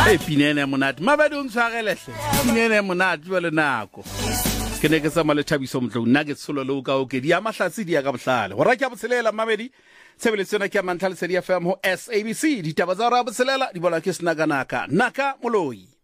pinene monate mabedi o ntshwarelehle pinene monate jwale nako ke ne ke sa male Thabiso Motlo nna ke tsholo le o ka o ke di amahlatsi di ya ka bohlale go rakya botshelela mabedi tshebeletso ke ya Mantlha le Sedi FM ho SABC ditaba tsa ra botshelela di bola ke Snaganaka naka moloi.